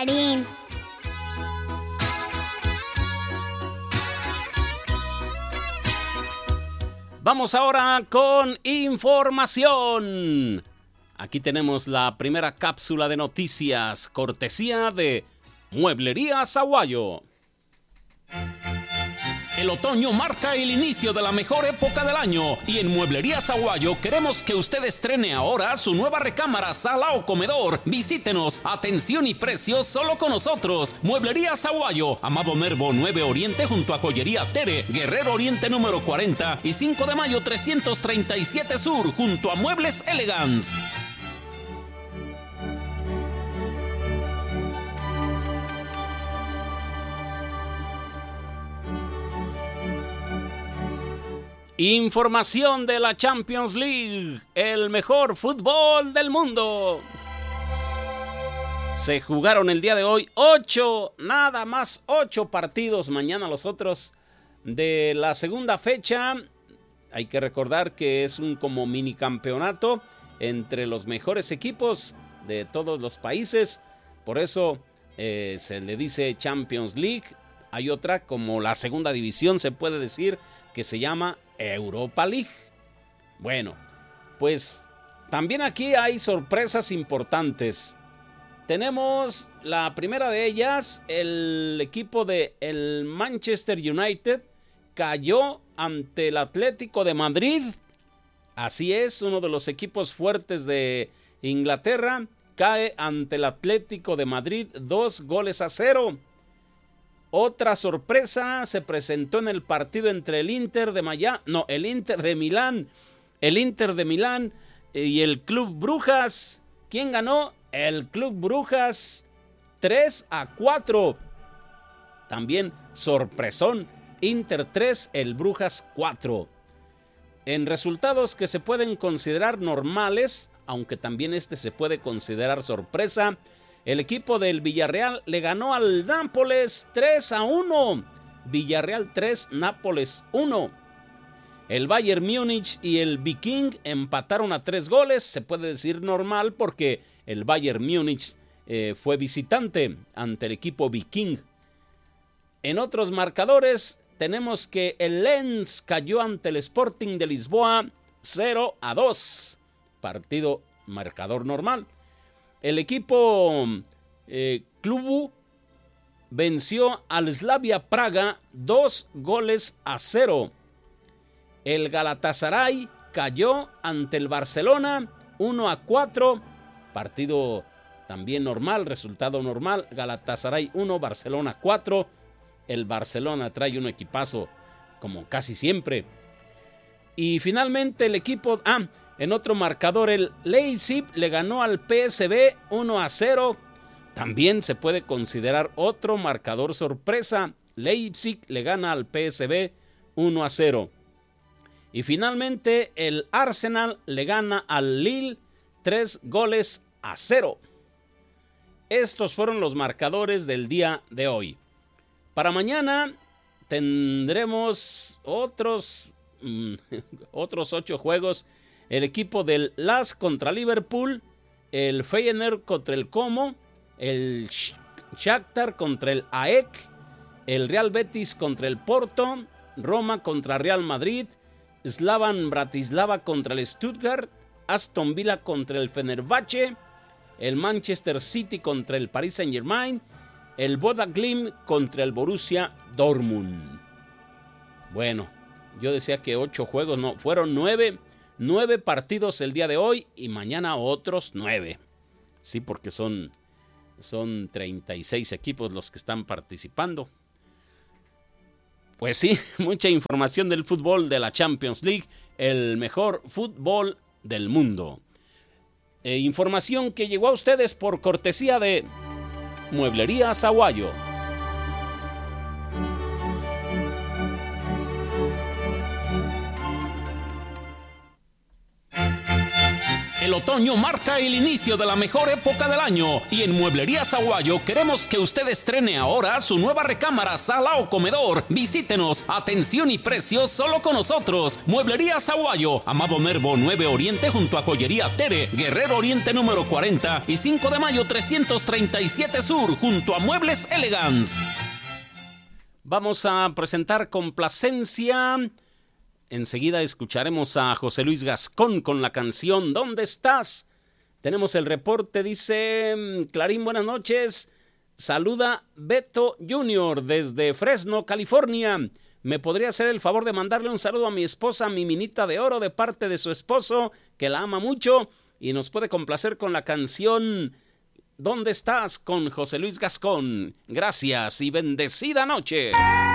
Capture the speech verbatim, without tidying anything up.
Marín. Vamos ahora con información. Aquí tenemos la primera cápsula de noticias, cortesía de Mueblería Saguayo. El otoño marca el inicio de la mejor época del año y en Mueblería Saguayo queremos que usted estrene ahora su nueva recámara, sala o comedor. Visítenos, atención y precios solo con nosotros. Mueblería Saguayo, Amado Nervo nueve Oriente junto a Joyería Tere, Guerrero Oriente número cuarenta y cinco de mayo trescientos treinta y siete Sur junto a Muebles Elegance. Información de la Champions League, el mejor fútbol del mundo. Se jugaron el día de hoy ocho, nada más ocho partidos. Mañana los otros de la segunda fecha. Hay que recordar que es un como mini campeonato entre los mejores equipos de todos los países. Por eso eh, se le dice Champions League. Hay otra como la segunda división, se puede decir, que se llama Europa League. Bueno, pues también aquí hay sorpresas importantes. Tenemos la primera de ellas, el equipo de el Manchester United cayó ante el Atlético de Madrid. Así es, uno de los equipos fuertes de Inglaterra cae ante el Atlético de Madrid dos goles a cero. Otra sorpresa se presentó en el partido entre el Inter de Miami, no, el Inter de Milán, el Inter de Milán y el Club Brujas. ¿Quién ganó? El Club Brujas tres a cuatro. También sorpresón, Inter tres, el Brujas cuatro. En resultados que se pueden considerar normales, aunque también este se puede considerar sorpresa, el equipo del Villarreal le ganó al Nápoles tres a uno. Villarreal tres, Nápoles uno. El Bayern Múnich y el Viking empataron a tres goles. Se puede decir normal porque el Bayern Múnich eh, fue visitante ante el equipo Viking. En otros marcadores tenemos que el Lens cayó ante el Sporting de Lisboa cero a dos. Partido marcador normal. El equipo eh, Klubu venció al Slavia Praga dos goles a cero. El Galatasaray cayó ante el Barcelona uno a cuatro. Partido también normal, resultado normal. Galatasaray uno, Barcelona cuatro. El Barcelona trae un equipazo como casi siempre. Y finalmente el equipo... Ah, en otro marcador, el Leipzig le ganó al P S V uno a cero. También se puede considerar otro marcador sorpresa. Leipzig le gana al P S V uno a cero. Y finalmente, el Arsenal le gana al Lille tres goles a cero. Estos fueron los marcadores del día de hoy. Para mañana tendremos otros, mm, otros ocho juegos. El equipo del L A S contra Liverpool, el Feyenoord contra el Como, el Shakhtar contra el A E K, el Real Betis contra el Porto, Roma contra Real Madrid, Slavan Bratislava contra el Stuttgart, Aston Villa contra el Fenerbahce, el Manchester City contra el Paris Saint-Germain, el Boda Glimt contra el Borussia Dortmund. Bueno, yo decía que ocho juegos, no, fueron nueve. Nueve partidos el día de hoy y mañana otros nueve. Sí, porque son, son treinta y seis equipos los que están participando. Pues sí, mucha información del fútbol de la Champions League, el mejor fútbol del mundo. E información que llegó a ustedes por cortesía de Mueblería Saguayo. El El otoño marca el inicio de la mejor época del año y en Mueblerías Aguayo queremos que usted estrene ahora su nueva recámara, sala o comedor. Visítenos, atención y precios solo con nosotros. Mueblerías Aguayo, Amado Nervo nueve Oriente junto a Joyería Tere, Guerrero Oriente número cuarenta y cinco de mayo trescientos treinta y siete Sur junto a Muebles Elegance. Vamos a presentar complacencia. Enseguida escucharemos a José Luis Gascón con la canción ¿Dónde estás? Tenemos el reporte, dice Clarín, buenas noches. Saluda Beto junior desde Fresno, California. ¿Me podría hacer el favor de mandarle un saludo a mi esposa, mi minita de oro, de parte de su esposo, que la ama mucho? Y nos puede complacer con la canción ¿Dónde estás? Con José Luis Gascón. Gracias y bendecida noche.